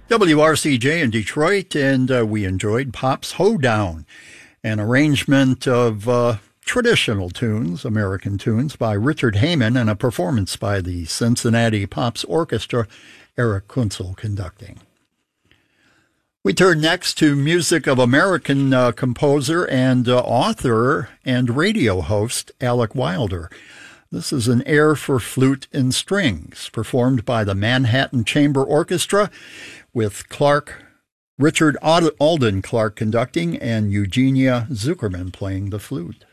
WRCJ in Detroit, and we enjoyed Pop's Hoedown, an arrangement of traditional tunes, American tunes, by Richard Heyman, and a performance by the Cincinnati Pops Orchestra, Eric Kunzel conducting. We turn next to music of American composer and author and radio host Alec Wilder. This is an air for flute and strings, performed by the Manhattan Chamber Orchestra, with Richard Alden Clark conducting and Eugenia Zuckerman playing the flute.